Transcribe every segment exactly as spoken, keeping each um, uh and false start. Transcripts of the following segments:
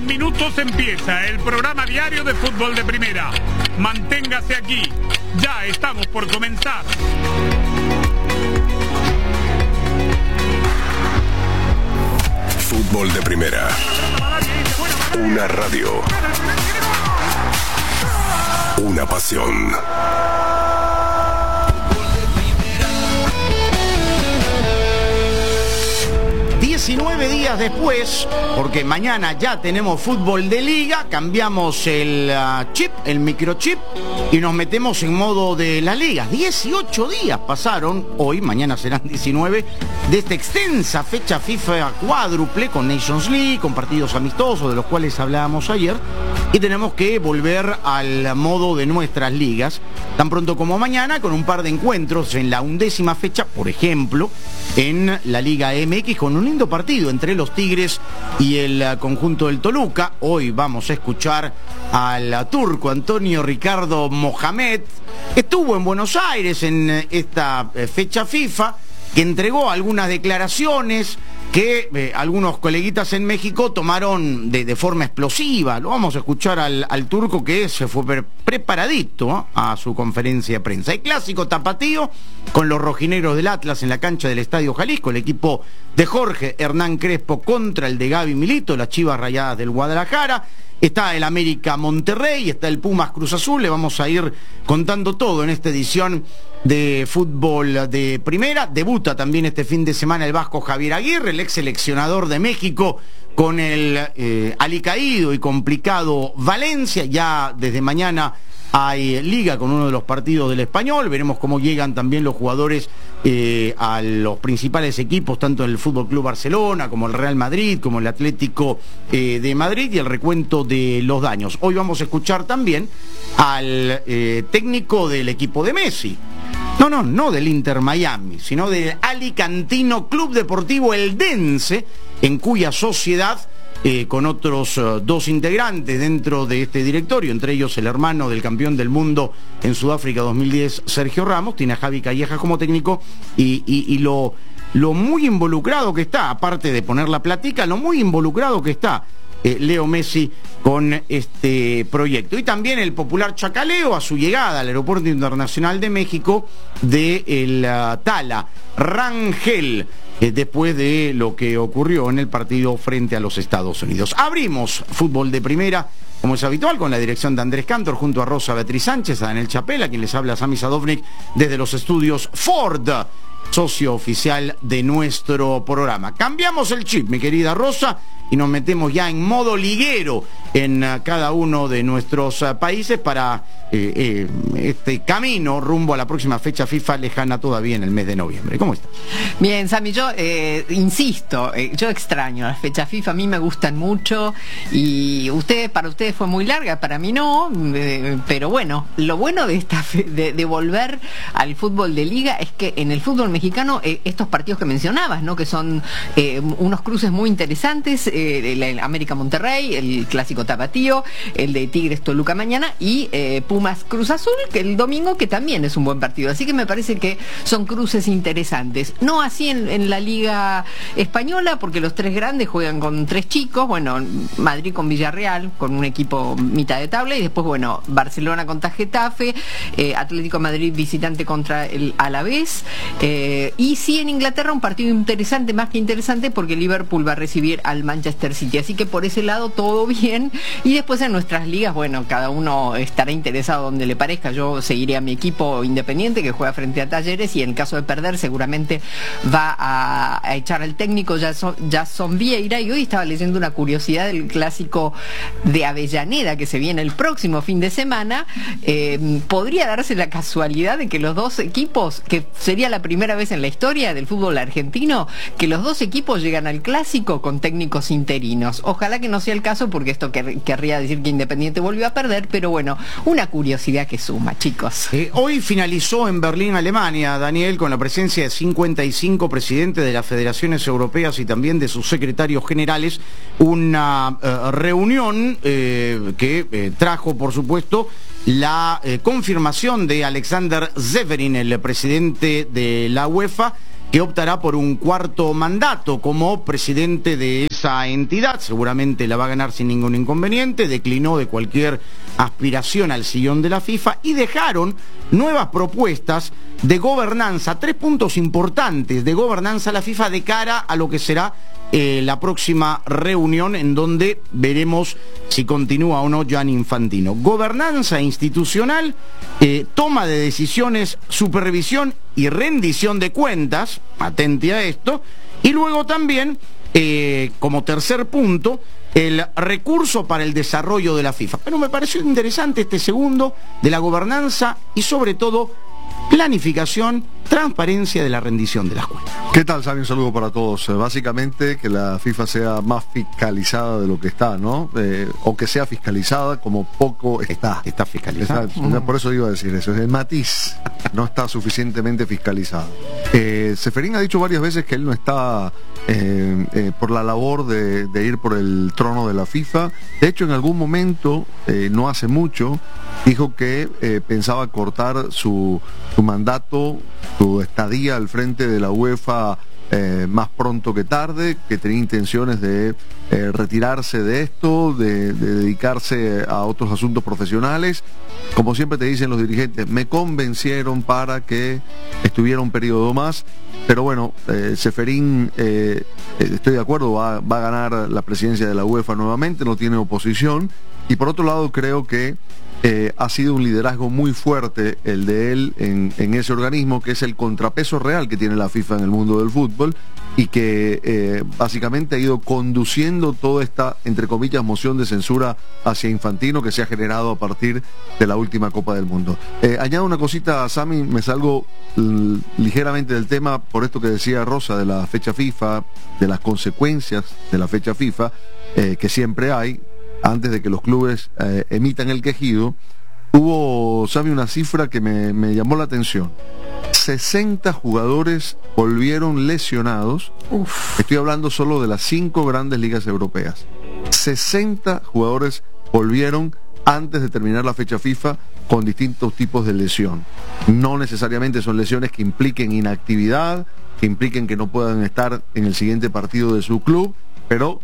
minutos empieza el programa diario de fútbol de primera. Manténgase aquí, ya estamos por comenzar. Fútbol de primera. Una radio. Una pasión. diecinueve días después, porque mañana ya tenemos fútbol de liga, cambiamos el uh, chip, el microchip, y nos metemos en modo de la liga. dieciocho días pasaron, hoy, mañana serán diecinueve, de esta extensa fecha FIFA cuádruple con Nations League, con partidos amistosos de los cuales hablábamos ayer, y tenemos que volver al modo de nuestras ligas, tan pronto como mañana, con un par de encuentros en la undécima fecha, por ejemplo, en la Liga M X, con un lindo partido entre los Tigres y el conjunto del Toluca. Hoy vamos a escuchar al turco Antonio Ricardo Mohamed, que estuvo en Buenos Aires en esta fecha FIFA, que entregó algunas declaraciones que eh, algunos coleguitas en México tomaron de, de forma explosiva. Lo vamos a escuchar al, al turco, que se fue pre preparadito ¿eh? a su conferencia de prensa. El clásico tapatío con los rojinegros del Atlas en la cancha del Estadio Jalisco, el equipo de Jorge Hernán Crespo contra el de Gaby Milito, las Chivas Rayadas del Guadalajara. Está el América Monterrey, está el Pumas Cruz Azul. Le vamos a ir contando todo en esta edición de fútbol de primera. Debuta también este fin de semana el vasco Javier Aguirre, el ex seleccionador de México, con el eh, alicaído y complicado Valencia. Ya desde mañana hay liga con uno de los partidos del Español. Veremos cómo llegan también los jugadores eh, a los principales equipos, tanto en el Fútbol Club Barcelona como el Real Madrid, como el Atlético eh, de Madrid, y el recuento de los daños. Hoy vamos a escuchar también al eh, técnico del equipo de Messi. No, no, no del Inter Miami, sino del Alicantino Club Deportivo Eldense, en cuya sociedad, Eh, con otros uh, dos integrantes dentro de este directorio, entre ellos el hermano del campeón del mundo en Sudáfrica dos mil diez, Sergio Ramos, tiene a Javi Callejas como técnico, y, y, y lo, lo muy involucrado que está, aparte de poner la platica, lo muy involucrado que está eh, Leo Messi con este proyecto. Y también el popular chacaleo a su llegada al Aeropuerto Internacional de México de el uh, Tala Rangel, Eh, después de lo que ocurrió en el partido frente a los Estados Unidos. Abrimos fútbol de primera, como es habitual, con la dirección de Andrés Cantor, junto a Rosa Beatriz Sánchez, a Daniel Chapela, quien les habla, Sami Sadovnik, desde los estudios Ford, socio oficial de nuestro programa. Cambiamos el chip, mi querida Rosa, y nos metemos ya en modo liguero en uh, cada uno de nuestros uh, países para eh, eh, este camino rumbo a la próxima fecha FIFA lejana todavía en el mes de noviembre. ¿Cómo estás? Bien, Sami, yo eh, insisto, eh, yo extraño las fechas FIFA, a mí me gustan mucho, y ustedes, para ustedes fue muy larga, para mí no, eh, pero bueno, lo bueno de esta de, de volver al fútbol de liga es que en el fútbol mexicano eh, estos partidos que mencionabas, ¿no? Que son eh, unos cruces muy interesantes, eh, el, el América Monterrey, el clásico tapatío, el de Tigres Toluca mañana, y eh, Pumas Cruz Azul, que el domingo, que también es un buen partido. Así que me parece que son cruces interesantes. No así en, en la Liga Española, porque los tres grandes juegan con tres chicos. Bueno, Madrid con Villarreal, con un equipo mitad de tabla, y después, bueno, Barcelona contra Getafe, eh, Atlético de Madrid visitante contra el Alavés, eh, y sí en Inglaterra un partido interesante, más que interesante, porque Liverpool va a recibir al Manchester City. Así que por ese lado todo bien. Y después en nuestras ligas, bueno, cada uno estará interesado donde le parezca. Yo seguiré a mi equipo Independiente, que juega frente a Talleres, y en caso de perder seguramente va a, a echar al técnico Jason, Jason Vieira. Y hoy estaba leyendo una curiosidad del clásico de Avellaneda, que se viene el próximo fin de semana. Eh, podría darse la casualidad de que los dos equipos, que sería la primera vez en la historia del fútbol argentino, que los dos equipos llegan al clásico con técnicos interinos. Ojalá que no sea el caso, porque esto quer querría decir que Independiente volvió a perder, pero bueno, una curiosidad que suma, chicos. Eh, hoy finalizó en Berlín, Alemania, Daniel, con la presencia de cincuenta y cinco presidentes de las federaciones europeas y también de sus secretarios generales, una uh, reunión eh, que eh, trajo, por supuesto, la eh, confirmación de Alexander Severin, el presidente de la UEFA, que optará por un cuarto mandato como presidente de esa entidad, seguramente la va a ganar sin ningún inconveniente, declinó de cualquier aspiración al sillón de la FIFA y dejaron nuevas propuestas de gobernanza, tres puntos importantes de gobernanza a la FIFA de cara a lo que será eh, la próxima reunión en donde veremos si continúa o no Gianni Infantino. Gobernanza institucional, eh, toma de decisiones, supervisión y rendición de cuentas, atente a esto, y luego también, eh, como tercer punto, el recurso para el desarrollo de la FIFA. Pero me pareció interesante este segundo de la gobernanza y sobre todo planificación, transparencia de la rendición de las cuentas. ¿Qué tal, Sami? Un saludo para todos. Eh, básicamente que la FIFA sea más fiscalizada de lo que está, ¿no? Eh, o que sea fiscalizada como poco está. Está fiscalizada. Está, mm. Por eso iba a decir eso. El matiz no está suficientemente fiscalizado. Eh, Ceferín ha dicho varias veces que él no está eh, eh, por la labor de, de ir por el trono de la FIFA. De hecho, en algún momento, eh, no hace mucho, dijo que eh, pensaba cortar su, su mandato, su estadía al frente de la UEFA eh, más pronto que tarde, que tenía intenciones de eh, retirarse de esto, de, de dedicarse a otros asuntos profesionales. Como siempre te dicen los dirigentes, me convencieron para que estuviera un periodo más, pero bueno, eh, Ceferín, eh, estoy de acuerdo, va, va a ganar la presidencia de la UEFA nuevamente, no tiene oposición, y por otro lado creo que Eh, ha sido un liderazgo muy fuerte el de él en, en ese organismo, que es el contrapeso real que tiene la FIFA en el mundo del fútbol, y que eh, básicamente ha ido conduciendo toda esta, entre comillas, moción de censura hacia Infantino que se ha generado a partir de la última Copa del Mundo. Eh, añado una cosita, Sami, me salgo ligeramente del tema por esto que decía Rosa de la fecha FIFA, de las consecuencias de la fecha FIFA, eh, que siempre hay antes de que los clubes eh, emitan el quejido. Hubo, ¿sabe?, una cifra que me, me llamó la atención. sesenta jugadores volvieron lesionados. Uf. Estoy hablando solo de las cinco grandes ligas europeas. sesenta jugadores volvieron antes de terminar la fecha FIFA con distintos tipos de lesión. No necesariamente son lesiones que impliquen inactividad, que impliquen que no puedan estar en el siguiente partido de su club, pero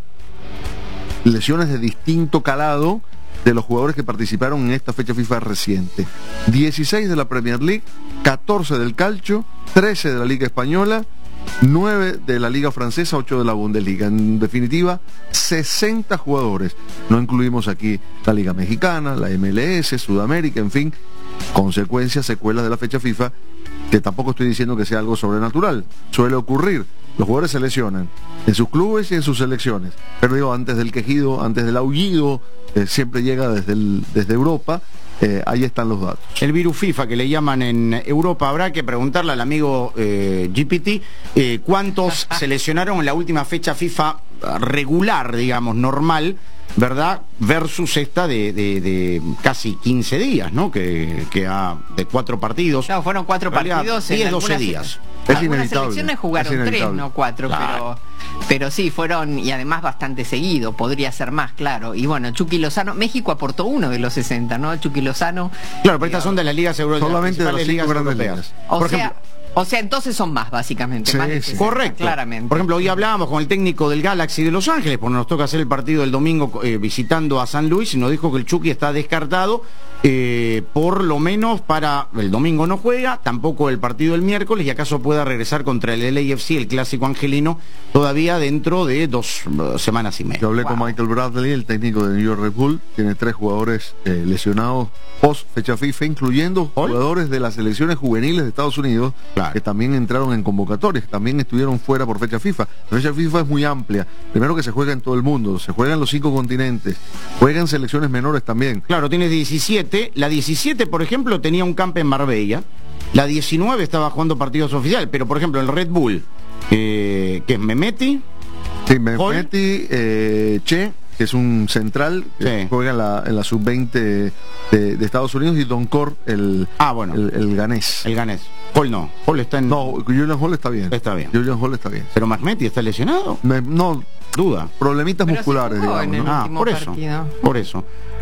lesiones de distinto calado de los jugadores que participaron en esta fecha FIFA reciente. dieciséis de la Premier League, catorce del Calcio, trece de la Liga Española, nueve de la Liga Francesa, ocho de la Bundesliga. En definitiva, sesenta jugadores. No incluimos aquí la Liga Mexicana, la M L S, Sudamérica, en fin, consecuencias, secuelas de la fecha FIFA, que tampoco estoy diciendo que sea algo sobrenatural. Suele ocurrir. Los jugadores se lesionan en sus clubes y en sus selecciones. Pero digo, antes del quejido, antes del aullido, eh, siempre llega desde, el, desde Europa. Eh, ahí están los datos. El virus FIFA que le llaman en Europa, habrá que preguntarle al amigo eh, G P T eh, cuántos se lesionaron en la última fecha FIFA regular, digamos, normal, ¿verdad? Versus esta de, de, de casi quince días, ¿no? Que, que ha, de cuatro partidos. No, fueron cuatro partidos en diez, doce días. Es algunas inevitable. selecciones jugaron es tres, no cuatro, claro. pero pero sí, fueron, y además bastante seguido, podría ser más, claro. Y bueno, Chucky Lozano, México aportó uno de los sesenta, ¿no? Chucky Lozano. Claro, pero estas son de las ligas europeas. Solamente de las cinco ligas grandes europeas. ligas. O Por sea, ejemplo, o sea, entonces son más, básicamente. Sí, más de sí. sesenta, correcto. claramente. Por ejemplo, hoy hablábamos con el técnico del Galaxy de Los Ángeles, porque nos toca hacer el partido del domingo eh, visitando a San Luis, y nos dijo que el Chucky está descartado, eh, por lo menos para el domingo no juega, tampoco el partido del miércoles, y acaso pueda regresar contra el L A F C, el clásico angelino, todavía dentro de dos uh, semanas y media. Yo hablé Wow. con Michael Bradley, el técnico de New York Red Bull, tiene tres jugadores eh, lesionados post fecha FIFA, incluyendo jugadores de las selecciones juveniles de Estados Unidos, Claro. que también entraron en convocatorias, que también estuvieron fuera por fecha FIFA. La fecha FIFA es muy amplia. Primero que se juega en todo el mundo, se juega en los cinco continentes, juegan selecciones menores también. Claro, tienes diecisiete, la diecisiete, por ejemplo, tenía un campo en Marbella, la diecinueve estaba jugando partidos oficiales, pero por ejemplo el Red Bull, eh, que es Mehmeti, Sí, Mehmeti, eh, Che, que es un central, que Sí. juega en la, en la sub veinte de, de Estados Unidos, y Don Cor, el, Ah, bueno. el, el ganés. el ganés. Hall no, Hall está en... No, Julian Hall está bien. Está bien. Julian Hall está bien. Pero Mehmeti está lesionado, Me- no, duda. problemitas Pero musculares, sí jugó digamos, en ¿no? el- Ah, último por eso, partido. por eso.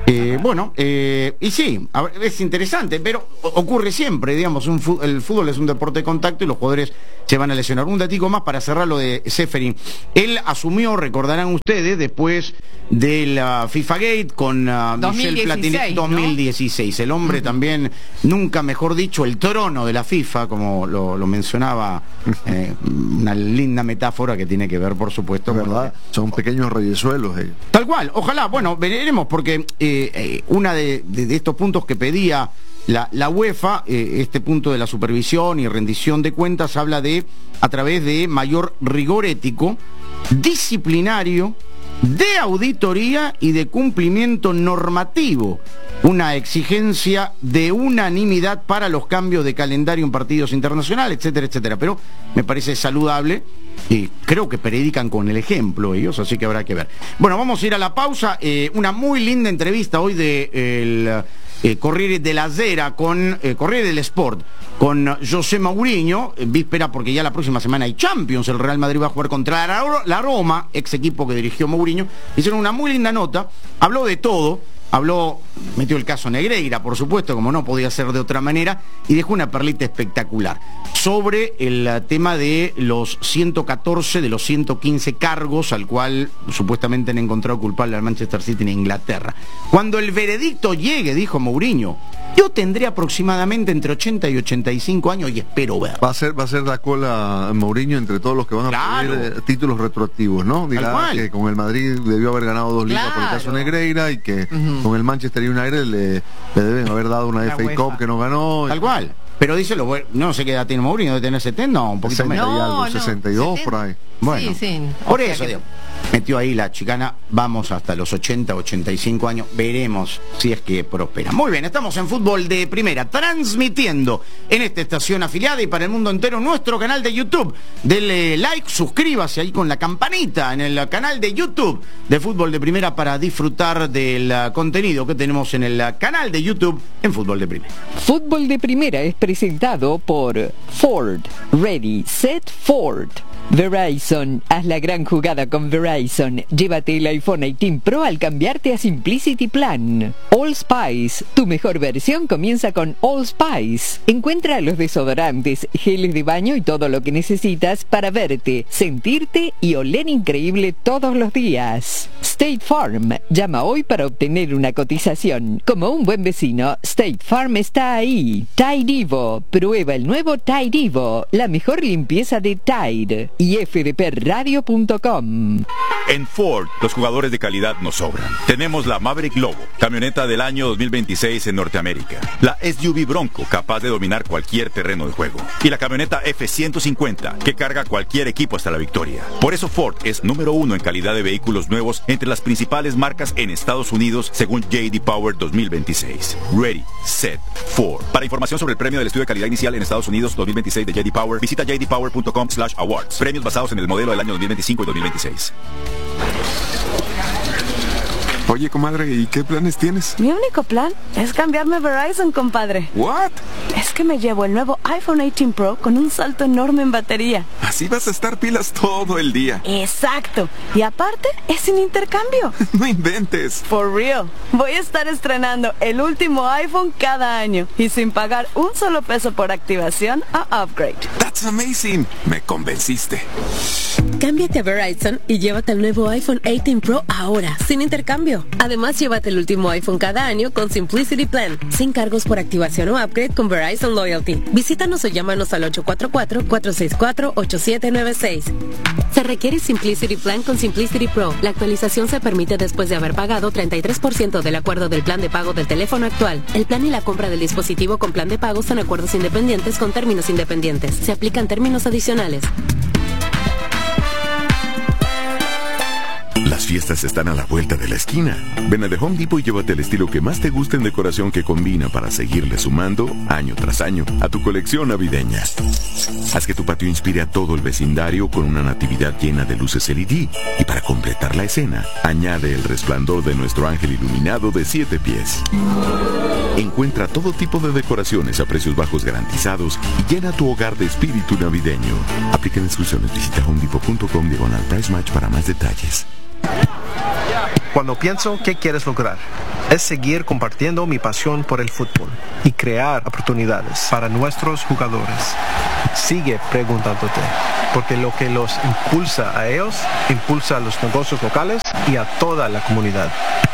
Eh, bueno, eh, y sí, a ver, es interesante, pero ocurre siempre, digamos, un fu- el fútbol es un deporte de contacto y los jugadores se van a lesionar. Un datico más para cerrar lo de Ceferin. Él asumió, recordarán ustedes, después de la FIFA Gate con uh, Michel Platini, dos mil dieciséis. ¿No? El hombre uh-huh. también, nunca mejor dicho, el trono de la FIFA, como lo, lo mencionaba, eh, una linda metáfora que tiene que ver, por supuesto, con verdad. Que... Son pequeños reyesuelos. Eh. Tal cual, ojalá, bueno, veremos, porque eh, eh, una de, de, de estos puntos que pedía La, la UEFA, eh, este punto de la supervisión y rendición de cuentas, habla de, a través de mayor rigor ético, disciplinario, de auditoría y de cumplimiento normativo. Una exigencia de unanimidad para los cambios de calendario en partidos internacionales, etcétera, etcétera. Pero me parece saludable y creo que predican con el ejemplo ellos, así que habrá que ver. Bueno, vamos a ir a la pausa. Eh, una muy linda entrevista hoy de el... Eh, Corriere della Sera con eh, Corriere del Sport con José Mourinho, eh, víspera porque ya la próxima semana hay Champions, el Real Madrid va a jugar contra la, la Roma, ex equipo que dirigió Mourinho. Hicieron una muy linda nota, habló de todo, habló, metió el caso Negreira, por supuesto, como no podía ser de otra manera, y dejó una perlita espectacular sobre el uh, tema de los ciento catorce de los ciento quince cargos al cual supuestamente han encontrado culpable al Manchester City en Inglaterra. Cuando el veredicto llegue, dijo Mourinho, yo tendré aproximadamente entre ochenta y ochenta y cinco años y espero ver. Va a ser, va a ser la cola Mourinho entre todos los que van a claro. pedir eh, títulos retroactivos, ¿no? Dirá que con el Madrid debió haber ganado dos ligas claro. por el caso Negreira y que uh-huh. con el Manchester United le, le deben haber dado una la F A Cup que no ganó. Tal cual. Pero díselo, no sé qué edad tiene Mourinho, debe tener setenta, no, un poquito menos. No, algo, no, sesenta y dos por ahí. Bueno, sí, sí. por o eso, que... digo, metió ahí la chicana, vamos hasta los ochenta, ochenta y cinco años, veremos si es que prospera. Muy bien, estamos en Fútbol de Primera, transmitiendo en esta estación afiliada y para el mundo entero nuestro canal de YouTube. Dele like, suscríbase ahí con la campanita en el canal de YouTube de Fútbol de Primera para disfrutar del contenido que tenemos en el canal de YouTube en Fútbol de Primera. Fútbol de Primera es presentado por Ford. Ready, Set, Ford. Verizon, haz la gran jugada con Verizon. Llévate el iPhone dieciocho Pro al cambiarte a Simplicity Plan. All Spice, tu mejor versión comienza con All Spice. Encuentra los desodorantes, geles de baño y todo lo que necesitas para verte, sentirte y oler increíble todos los días. State Farm, llama hoy para obtener una cotización. Como un buen vecino, State Farm está ahí. Tide Evo, prueba el nuevo Tide Evo, la mejor limpieza de Tide. Y f d p radio punto com. En Ford, los jugadores de calidad nos sobran. Tenemos la Maverick Lobo, camioneta del año dos mil veintiséis en Norteamérica. La S U V Bronco, capaz de dominar cualquier terreno de juego. Y la camioneta F ciento cincuenta, que carga cualquier equipo hasta la victoria. Por eso Ford es número uno en calidad de vehículos nuevos entre las principales marcas en Estados Unidos, según J D Power dos mil veintiséis. Ready, Set, Ford. Para información sobre el premio del estudio de calidad inicial en Estados Unidos dos mil veintiséis de J D Power, visita j d power punto com slash awards. Premios basados en el modelo del año dos mil veinticinco y dos mil veintiséis. Oye, comadre, ¿y qué planes tienes? Mi único plan es cambiarme a Verizon, compadre. ¿What? Es que me llevo el nuevo iPhone dieciocho Pro con un salto enorme en batería. Así vas a estar pilas todo el día. Exacto. Y aparte, es sin intercambio. No inventes. For real. Voy a estar estrenando el último iPhone cada año y sin pagar un solo peso por activación a upgrade. That's amazing. Me convenciste. Cámbiate a Verizon y llévate el nuevo iPhone dieciocho Pro ahora, sin intercambio. Además, llévate el último iPhone cada año con Simplicity Plan, sin cargos por activación o upgrade con Verizon Loyalty. Visítanos o llámanos al ocho cuatro cuatro, cuatro seis cuatro, ocho siete nueve seis. Se requiere Simplicity Plan con Simplicity Pro. La actualización se permite después de haber pagado treinta y tres por ciento del acuerdo del plan de pago del teléfono actual. El plan y la compra del dispositivo con plan de pago son acuerdos independientes con términos independientes. Se aplican términos adicionales. Las fiestas están a la vuelta de la esquina. Ven a The Home Depot y llévate el estilo que más te guste en decoración que combina para seguirle sumando, año tras año, a tu colección navideña. Haz que tu patio inspire a todo el vecindario con una natividad llena de luces L E D. Y para completar la escena, añade el resplandor de nuestro ángel iluminado de siete pies. Encuentra todo tipo de decoraciones a precios bajos garantizados y llena tu hogar de espíritu navideño. Aplican exclusiones. Visita home depot punto com diagonal price match para más detalles. Cuando pienso, ¿qué quieres lograr? es seguir compartiendo mi pasión por el fútbol y crear oportunidades para nuestros jugadores. Sigue preguntándote, porque lo que los impulsa a ellos, impulsa a los negocios locales y a toda la comunidad.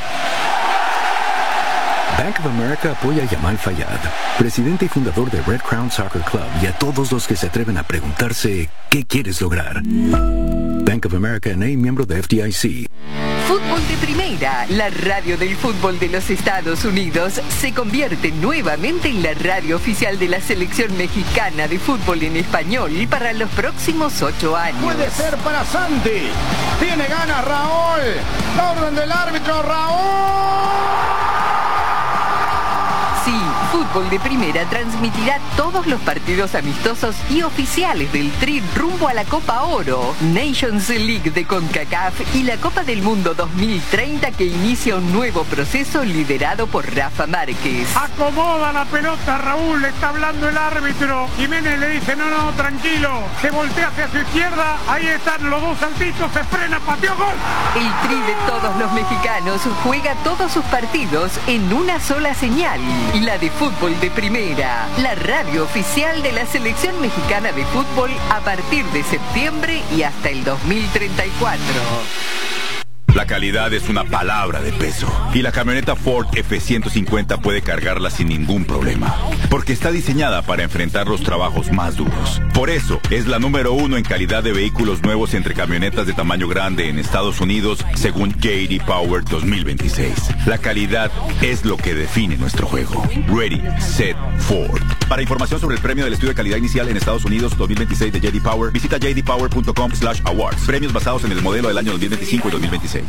Bank of America apoya a Yamal Fayad, presidente y fundador de Red Crown Soccer Club, y a todos los que se atreven a preguntarse ¿qué quieres lograr? Bank of America N A, miembro de F D I C. Fútbol de Primera, la radio del fútbol de los Estados Unidos, se convierte nuevamente en la radio oficial de la selección mexicana de fútbol en español para los próximos ocho años. Puede ser para Santi. Tiene ganas Raúl. La orden del árbitro, Raúl. Sí, Fútbol de Primera transmitirá todos los partidos amistosos y oficiales del Tri rumbo a la Copa Oro, Nations League de CONCACAF y la Copa del Mundo dos mil treinta, que inicia un nuevo proceso liderado por Rafa Márquez. Acomoda la pelota, Raúl, le está hablando el árbitro. Jiménez le dice, no, no, tranquilo. Se voltea hacia su izquierda, ahí están los dos saltitos, se frena, pateó, gol. El Tri de todos los mexicanos juega todos sus partidos en una sola señal. La de Fútbol de Primera, la radio oficial de la selección mexicana de fútbol a partir de septiembre y hasta el dos mil treinta y cuatro. La calidad es una palabra de peso y la camioneta Ford F ciento cincuenta puede cargarla sin ningún problema, porque está diseñada para enfrentar los trabajos más duros. Por eso es la número uno en calidad de vehículos nuevos entre camionetas de tamaño grande en Estados Unidos, según J D Power dos mil veintiséis. La calidad es lo que define nuestro juego. Ready, Set, Ford. Para información sobre el premio del estudio de calidad inicial en Estados Unidos dos mil veintiséis de J D Power, visita j d power punto com slash awards. Premios basados en el modelo del año dos mil veinticinco y dos mil veintiséis.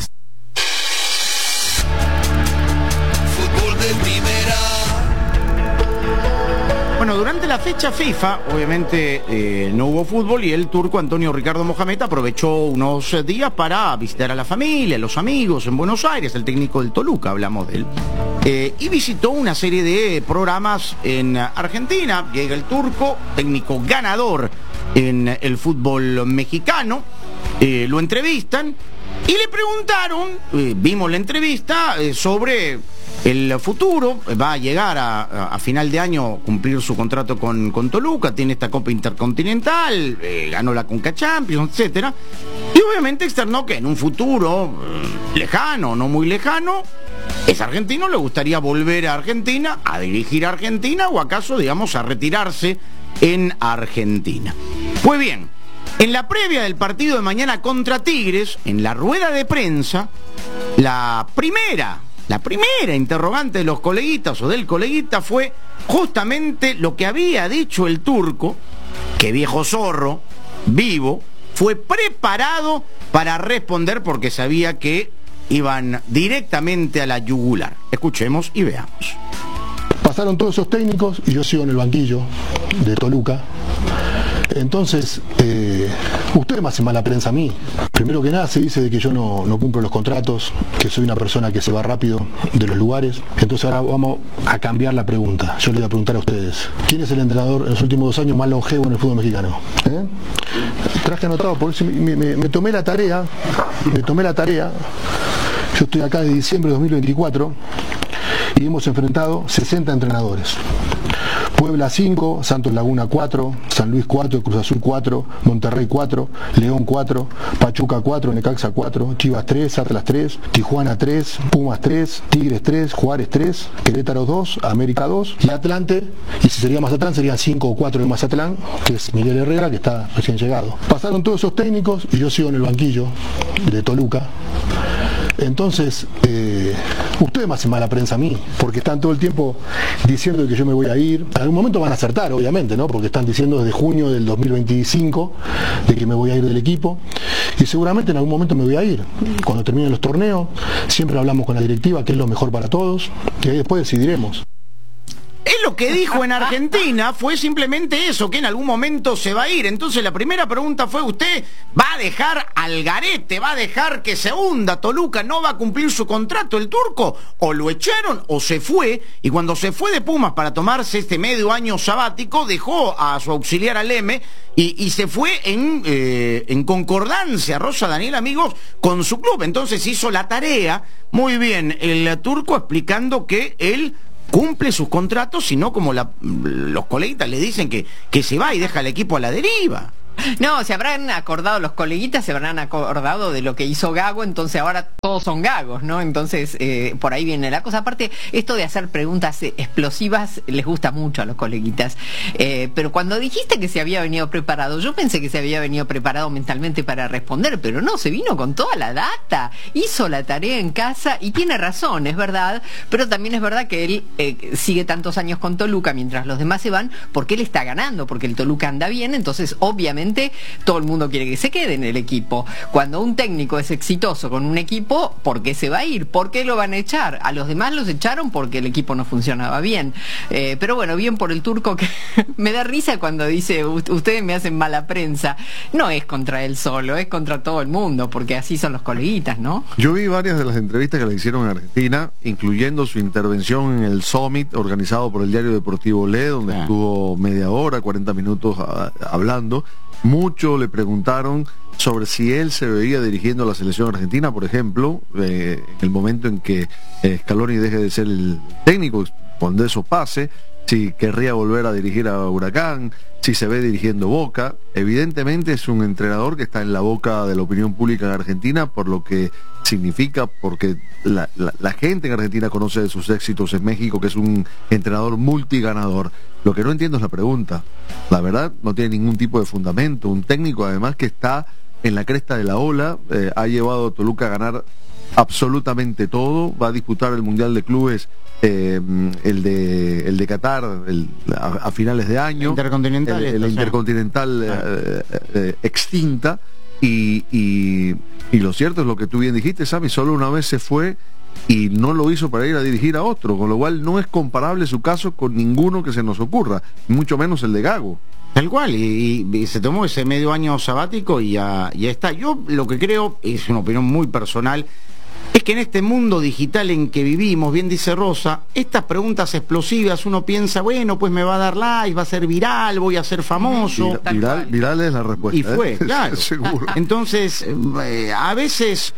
Bueno, durante la fecha FIFA, obviamente eh, no hubo fútbol y el turco Antonio Ricardo Mohamed aprovechó unos días para visitar a la familia, a los amigos en Buenos Aires, el técnico del Toluca, hablamos de él, eh, y visitó una serie de programas en Argentina. Llega el turco, técnico ganador en el fútbol mexicano, eh, lo entrevistan y le preguntaron, eh, vimos la entrevista, eh, sobre el futuro. Va a llegar a, a, a final de año cumplir su contrato con, con Toluca, tiene esta Copa Intercontinental, eh, ganó la Conca Champions, etcétera. Y obviamente externó que en un futuro eh, lejano, no muy lejano, es argentino, le gustaría volver a Argentina, a dirigir a Argentina o acaso, digamos, a retirarse en Argentina. Pues bien, en la previa del partido de mañana contra Tigres, en la rueda de prensa, la primera, la primera interrogante de los coleguitas o del coleguita fue justamente lo que había dicho el turco, que viejo zorro, vivo, fue preparado para responder porque sabía que iban directamente a la yugular. Escuchemos y veamos. Pasaron todos esos técnicos y yo sigo en el banquillo de Toluca. Entonces, eh, ustedes me hacen mala prensa a mí. Primero que nada se dice de que yo no, no cumplo los contratos, que soy una persona que se va rápido de los lugares. Entonces ahora vamos a cambiar la pregunta. Yo le voy a preguntar a ustedes, ¿quién es el entrenador en los últimos dos años más longevo en el fútbol mexicano? ¿Eh? Traje anotado, por eso me, me, me tomé la tarea, me tomé la tarea. Yo estoy acá de diciembre de dos mil veinticuatro y hemos enfrentado sesenta entrenadores. Puebla cinco, Santos Laguna cuatro, San Luis cuatro, Cruz Azul cuatro, Monterrey cuatro, León cuatro, Pachuca cuatro, Necaxa cuatro, Chivas tres, Atlas tres, Tijuana tres, Pumas tres, Tigres tres, Juárez tres, Querétaro dos, América dos y Atlante, y si sería Mazatlán serían cinco o cuatro de Mazatlán, que es Miguel Herrera, que está recién llegado. Pasaron todos esos técnicos y yo sigo en el banquillo de Toluca. Entonces, eh, ustedes me hacen mala prensa a mí, porque están todo el tiempo diciendo que yo me voy a ir. En algún momento van a acertar, obviamente, ¿no? Porque están diciendo desde junio del dos mil veinticinco de que me voy a ir del equipo. Y seguramente en algún momento me voy a ir. Cuando terminen los torneos, siempre hablamos con la directiva, que es lo mejor para todos, y ahí después decidiremos. Él lo que dijo en Argentina fue simplemente eso, que en algún momento se va a ir. Entonces la primera pregunta fue, ¿usted va a dejar al garete, va a dejar que se hunda Toluca, no va a cumplir su contrato el turco? ¿O lo echaron o se fue? Y cuando se fue de Pumas para tomarse este medio año sabático, dejó a su auxiliar Aleme y, y se fue en, eh, en concordancia, Rosa, Daniel, amigos, con su club. Entonces hizo la tarea muy bien el turco explicando que él cumple sus contratos, sino como la, los coleguitas le dicen que, que se va y deja al equipo a la deriva. No, se habrán acordado, los coleguitas se habrán acordado de lo que hizo Gago, entonces ahora todos son Gagos, ¿no? Entonces, eh, por ahí viene la cosa. Aparte, esto de hacer preguntas explosivas les gusta mucho a los coleguitas. Eh, pero cuando dijiste que se había venido preparado, yo pensé que se había venido preparado mentalmente para responder, pero no, se vino con toda la data, hizo la tarea en casa y tiene razón, es verdad, pero también es verdad que él eh, sigue tantos años con Toluca mientras los demás se van, porque él está ganando, porque el Toluca anda bien, entonces obviamente todo el mundo quiere que se quede en el equipo. Cuando un técnico es exitoso con un equipo, ¿por qué se va a ir? ¿Por qué lo van a echar? A los demás los echaron porque el equipo no funcionaba bien. Eh, pero bueno, bien por el turco, que me da risa cuando dice, ustedes me hacen mala prensa. No es contra él solo, es contra todo el mundo, porque así son los coleguitas, ¿no? Yo vi varias de las entrevistas que le hicieron en Argentina, incluyendo su intervención en el Summit organizado por el diario deportivo Le, donde ah. estuvo media hora, cuarenta minutos a, hablando. Mucho le preguntaron sobre si él se veía dirigiendo a la selección argentina, por ejemplo, eh, en el momento en que eh, Scaloni deje de ser el técnico, cuando eso pase, si querría volver a dirigir a Huracán, si se ve dirigiendo Boca. Evidentemente es un entrenador que está en la boca de la opinión pública en Argentina, por lo que significa, porque la, la, la gente en Argentina conoce de sus éxitos en México, que es un entrenador multiganador. Lo que no entiendo es la pregunta. La verdad, no tiene ningún tipo de fundamento. Un técnico, además, que está en la cresta de la ola, eh, ha llevado a Toluca a ganar absolutamente todo, va a disputar el Mundial de Clubes, eh, el de el de Qatar el, a, a finales de año, Intercontinental, el, el esto, Intercontinental eh, eh, extinta, y, y, y lo cierto es lo que tú bien dijiste, Sammy, solo una vez se fue y no lo hizo para ir a dirigir a otro, con lo cual no es comparable su caso con ninguno que se nos ocurra, mucho menos el de Gago. Tal cual, y, y, y se tomó ese medio año sabático y ya, ya está. Yo lo que creo, es una opinión muy personal, es que en este mundo digital en que vivimos, bien dice Rosa, estas preguntas explosivas uno piensa, bueno, pues me va a dar like, va a ser viral, voy a ser famoso. Viral, viral, viral es la respuesta. Y fue, ¿eh? claro. Seguro. Entonces, eh, a veces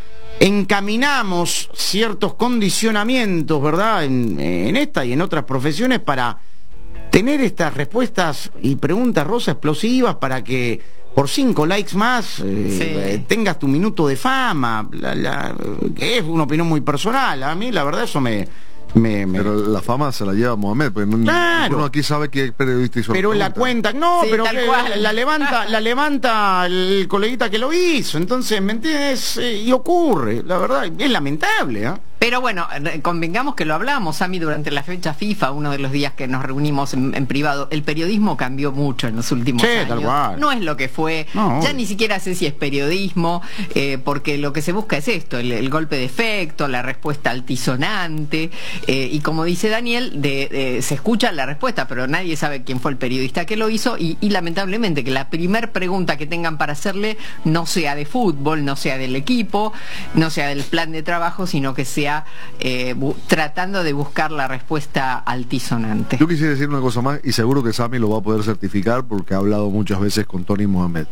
encaminamos ciertos condicionamientos, ¿verdad?, en, en esta y en otras profesiones para tener estas respuestas y preguntas, Rosa, explosivas, para que por cinco likes más eh, Sí. eh, tengas tu minuto de fama, la, la, que es una opinión muy personal. A mí la verdad eso me... me, me... Pero la fama se la lleva Mohamed, porque no, Claro. uno aquí sabe que es periodista y solo Pero la pregunta. cuenta, no, Sí, pero tal que cual. la, la levanta, la levanta el coleguita que lo hizo. Entonces, ¿me entiendes? Eh, y ocurre, la verdad, es lamentable, ¿eh? Pero bueno, eh, convengamos que lo hablamos, Sammy, durante la fecha FIFA, uno de los días que nos reunimos en, en privado. El periodismo cambió mucho en los últimos Sí, años. tal cual. No es lo que fue. No, ya obvio. ni siquiera sé si es periodismo, eh, porque lo que se busca es esto, el, el golpe de efecto, la respuesta altisonante, eh, y como dice Daniel, de, de- se escucha la respuesta, pero nadie sabe quién fue el periodista que lo hizo, y, y lamentablemente que la primer pregunta que tengan para hacerle no sea de fútbol, no sea del equipo, no sea del plan de trabajo, sino que sea eh, bu- tratando de buscar la respuesta altisonante. Yo quisiera decir una cosa más, y seguro que Sammy lo va a poder certificar porque ha hablado muchas veces con Tony Mohamed.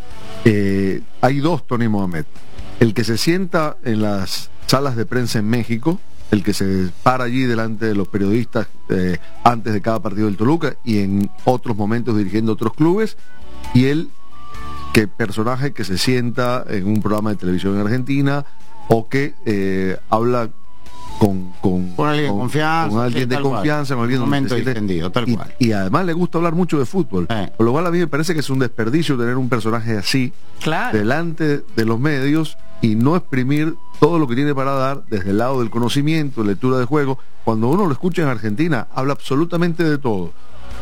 Eh, hay dos Tony Mohamed. El que se sienta en las salas de prensa en México, el que se para allí delante de los periodistas eh, antes de cada partido del Toluca y en otros momentos dirigiendo otros clubes, y el que personaje que se sienta en un programa de televisión en Argentina o que eh, habla con, con, Con alguien de confianza, con alguien sí, de tal cual. confianza, con alguien donde Momento se siente- distendido, tal y, cual. y además le gusta hablar mucho de fútbol, Eh. por lo cual a mí me parece que es un desperdicio tener un personaje así Claro. delante de los medios y no exprimir todo lo que tiene para dar desde el lado del conocimiento, lectura de juego. Cuando uno lo escucha en Argentina, habla absolutamente de todo.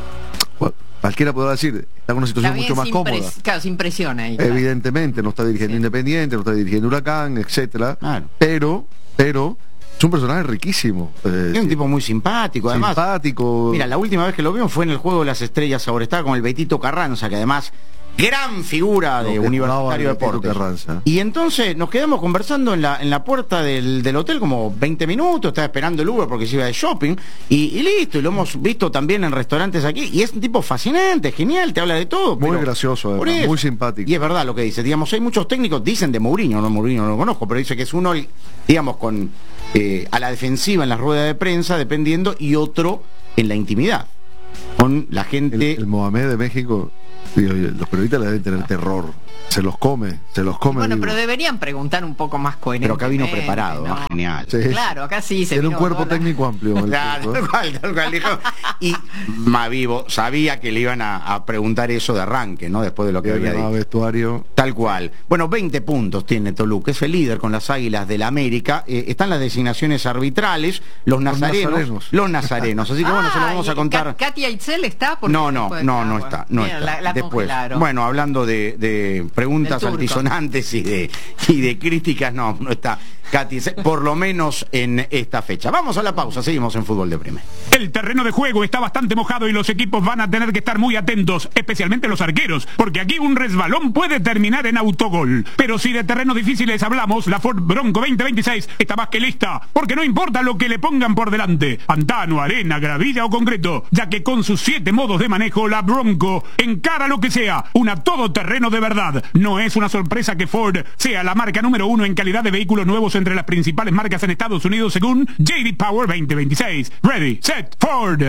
Cual- Cualquiera podrá decir, está en una situación También mucho más sin cómoda. pres- Claro, sin presión ahí. claro. Evidentemente, no está dirigiendo Sí. Independiente, no está dirigiendo Huracán, etcétera. Claro. Pero, pero Es un personaje riquísimo. Eh, es un tipo muy simpático, además. Simpático. Mira, la última vez que lo vimos fue en el Juego de las Estrellas. Ahora estaba con el Betito Carranza, que además, gran figura de Universitario de Deportes. Carranza. Y entonces nos quedamos conversando en la, en la puerta del, del hotel como veinte minutos. Estaba esperando el Uber porque se iba de shopping. Y, y listo, y lo hemos visto también en restaurantes aquí. Y es un tipo fascinante, genial, te habla de todo. Muy pero, gracioso, además, muy simpático. Y es verdad lo que dice. Digamos, hay muchos técnicos, dicen de Mourinho, no Mourinho no lo conozco, pero dice que es uno, digamos, con eh, a la defensiva en la rueda de prensa, dependiendo, y otro en la intimidad. Con la gente. El, el Mohamed de México, digo, los periodistas le deben tener terror. Se los come, se los come. Bueno, vivo. pero deberían preguntar un poco más coherente. Pero acá vino preparado, ¿no? ¿no? Genial. Sí. Claro, acá sí se Tiene un vino, cuerpo hola. técnico amplio. Claro, tal cual, tal cual, dijo. Y más vivo, sabía que le iban a, a preguntar eso de arranque, ¿no? Después de lo que había dicho. Vestuario. Tal cual. Bueno, veinte puntos tiene Toluca, es el líder con las Águilas del la América. Eh, están las designaciones arbitrales, los nazarenos. Los nazarenos. Los nazarenos. Así que bueno, se lo vamos a contar. ¿Katia Itzel está? Porque No, no, no, no está. No Bien, está. la- la Después, congelaron. bueno, hablando de, de preguntas Del turco. altisonantes y de, y de críticas, no, no está Katy, por lo menos en esta fecha. Vamos a la pausa, seguimos en Fútbol de Primera. El terreno de juego está bastante mojado y los equipos van a tener que estar muy atentos, especialmente los arqueros, porque aquí un resbalón puede terminar en autogol. Pero si de terrenos difíciles hablamos, la Ford Bronco veinte veintiséis está más que lista, porque no importa lo que le pongan por delante, pantano, arena, gravilla o concreto, ya que con sus siete modos de manejo, la Bronco encara lo que sea, una todoterreno de verdad. No es una sorpresa que Ford sea la marca número uno en calidad de vehículos nuevos entre las principales marcas en Estados Unidos según J D Power veinte veintiséis. Ready, set, Ford.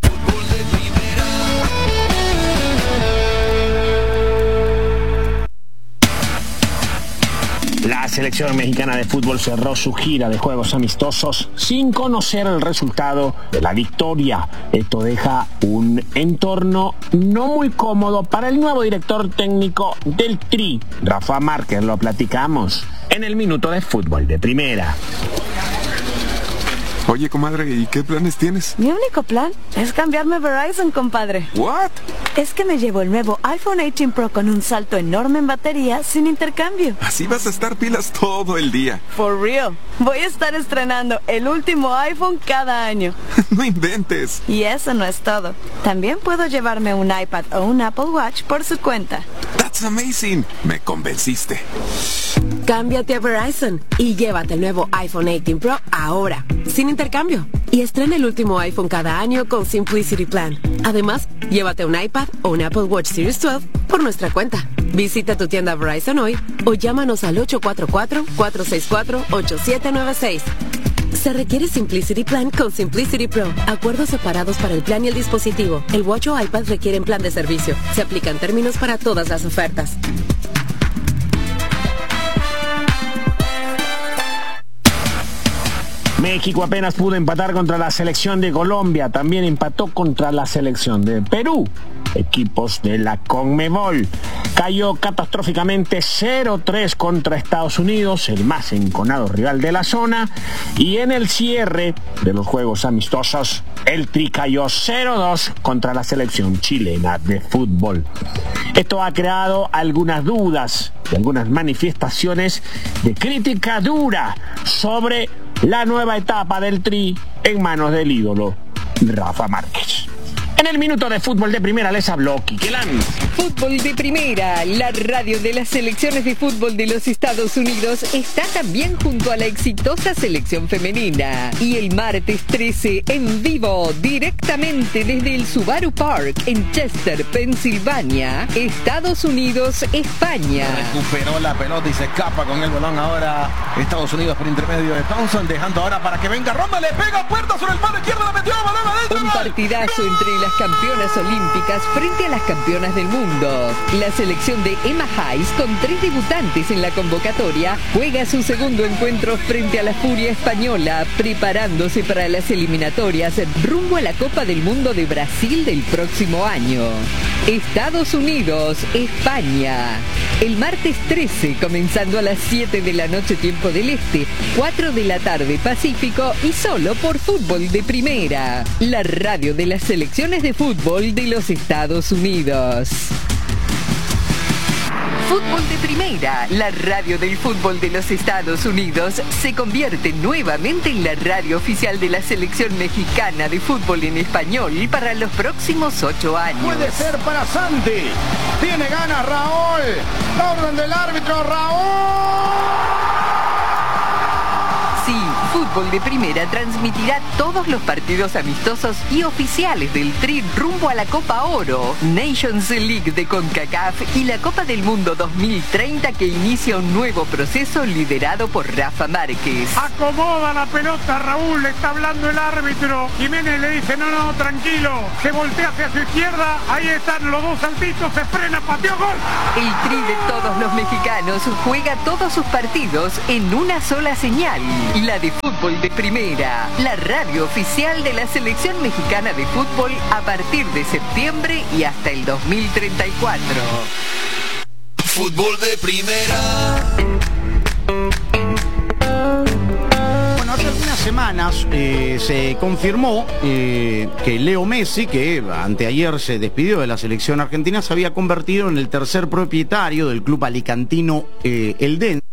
La selección mexicana de fútbol cerró su gira de juegos amistosos sin conocer el resultado de la victoria. Esto deja un entorno no muy cómodo para el nuevo director técnico del Tri, Rafa Márquez. Lo platicamos en el Minuto de Fútbol de Primera. Oye, comadre, ¿y qué planes tienes? Mi único plan es cambiarme a Verizon, compadre. ¿What? Es que me llevo el nuevo iPhone dieciocho Pro con un salto enorme en batería sin intercambio. Así vas a estar pilas todo el día. For real. Voy a estar estrenando el último iPhone cada año. No inventes. Y eso no es todo. También puedo llevarme un iPad o un Apple Watch por su cuenta. That's amazing. Me convenciste. Cámbiate a Verizon y llévate el nuevo iPhone dieciocho Pro ahora, sin intercambio. Y estrena el último iPhone cada año con Simplicity Plan. Además, llévate un iPad o un Apple Watch Series doce por nuestra cuenta. Visita tu tienda Verizon hoy o llámanos al ocho cuatro cuatro, cuatro seis cuatro, ocho siete nueve seis. Se requiere Simplicity Plan con Simplicity Pro. Acuerdos separados para el plan y el dispositivo. El Watch o iPad requieren plan de servicio. Se aplican términos para todas las ofertas. México apenas pudo empatar contra la selección de Colombia, también empató contra la selección de Perú. Equipos de la CONMEBOL. Cayó catastróficamente cero tres contra Estados Unidos, el más enconado rival de la zona, y en el cierre de los juegos amistosos, el Tri cayó cero dos contra la selección chilena de fútbol. Esto ha creado algunas dudas y algunas manifestaciones de crítica dura sobre la nueva etapa del Tri en manos del ídolo Rafa Márquez. En el Minuto de Fútbol de Primera les habló Quique Lanz. Fútbol de Primera, la radio de las selecciones de fútbol de los Estados Unidos, está también junto a la exitosa selección femenina. Y el martes trece, en vivo, directamente desde el Subaru Park en Chester, Pensilvania, Estados Unidos, España. Recuperó la pelota y se escapa con el balón ahora Estados Unidos por intermedio de Thompson, dejando ahora para que venga Ronda, le pega puerta sobre el palo izquierdo, la metió, balón adentro. Un partidazo entre las campeonas olímpicas frente a las campeonas del mundo. La selección de Emma Hayes, con tres debutantes en la convocatoria, juega su segundo encuentro frente a la Furia española, preparándose para las eliminatorias rumbo a la Copa del Mundo de Brasil del próximo año. Estados Unidos, España. El martes trece, comenzando a las siete de la noche tiempo del Este, cuatro de la tarde Pacífico, y solo por Fútbol de Primera, la radio de las selecciones de fútbol de los Estados Unidos. Fútbol de Primera, la radio del fútbol de los Estados Unidos, se convierte nuevamente en la radio oficial de la selección mexicana de fútbol en español para los próximos ocho años. Puede ser para Santi. Tiene ganas Raúl. La orden del árbitro, Raúl. Sí, Fútbol de Primera transmitirá todos los partidos amistosos y oficiales del Tri rumbo a la Copa Oro, Nations League de CONCACAF y la Copa del Mundo dos mil treinta, que inicia un nuevo proceso liderado por Rafa Márquez. Acomoda la pelota, Raúl, le está hablando el árbitro. Jiménez le dice, no, no, tranquilo. Se voltea hacia su izquierda, ahí están los dos saltitos, se frena, pateó, gol. El Tri de todos los mexicanos juega todos sus partidos en una sola señal. La de Fútbol de Primera, la radio oficial de la selección mexicana de fútbol a partir de septiembre y hasta el dos mil treinta y cuatro. Fútbol de Primera. Bueno, hace algunas semanas eh, se confirmó eh, que Leo Messi, que anteayer se despidió de la selección argentina, se había convertido en el tercer propietario del club alicantino eh, El Den.